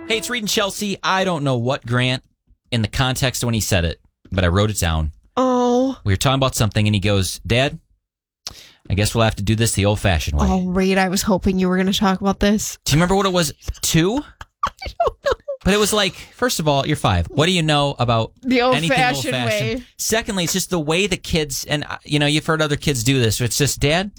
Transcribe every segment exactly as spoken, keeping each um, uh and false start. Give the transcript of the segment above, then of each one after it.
Hey, it's Reed and Chelsea. I don't know what Grant in the context when he said it, but I wrote it down. Oh. We were talking about something, and he goes, Dad, I guess we'll have to do this the old-fashioned way. Oh, Reed, I was hoping you were going to talk about this. Do you remember what it was? Two? I don't know. But it was like, first of all, you're five. What do you know about the anything old-fashioned old-fashioned? way? Secondly, it's just the way the kids, and uh, you know, you've heard other kids do this. It's just, Dad,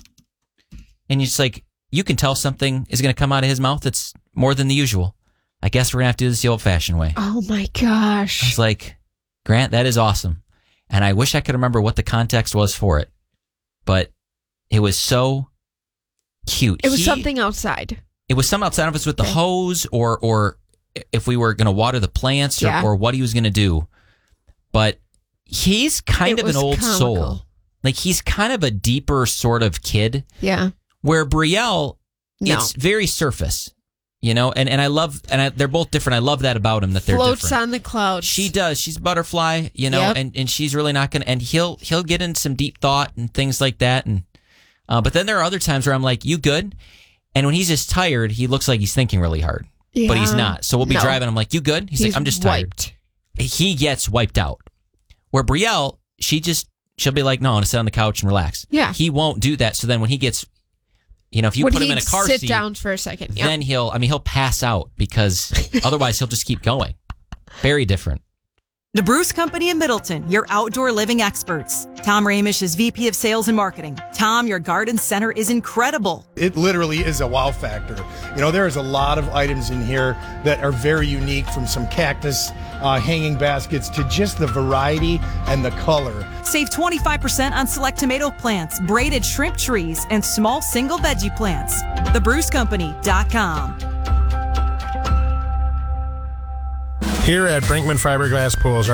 and it's like, you can tell something is going to come out of his mouth that's more than the usual. I guess we're going to have to do this the old-fashioned way. Oh, my gosh. I was like, Grant, that is awesome. And I wish I could remember what the context was for it. But it was so cute. It was he, something outside. It was something outside of us with the okay. hose or or if we were going to water the plants or, yeah. or what he was going to do. But he's kind it of an old comical. soul. Like, he's kind of a deeper sort of kid. Yeah. Where Brielle, no. it's very surface. You know, and, and I love, and I, they're both different. I love that about him, that they're Floats different. on the clouds. She does. She's a butterfly, you know, yep. and, and she's really not going to, and he'll, he'll get in some deep thought and things like that. And, uh, but then there are other times where I'm like, you good? And when he's just tired, he looks like he's thinking really hard, yeah. but he's not. So we'll be no. driving. I'm like, you good? He's, he's like, I'm just wiped. tired. He gets wiped out. Where Brielle, she just, she'll be like, no, I'm going to sit on the couch and relax. Yeah. He won't do that. So then when he gets, you know, if you when put him in a car sit seat, down for a second, yep. then he'll, I mean, he'll pass out because otherwise he'll just keep going. Very different. The Bruce Company in Middleton, your outdoor living experts. Tom Ramish is V P of Sales and Marketing. Tom, your garden center is incredible. It literally is a wow factor. You know, there is a lot of items in here that are very unique, from some cactus uh, hanging baskets to just the variety and the color. Save twenty-five percent on select tomato plants, braided shrimp trees, and small single veggie plants. the bruce company dot com. Here at Brinkman Fiberglass Pools,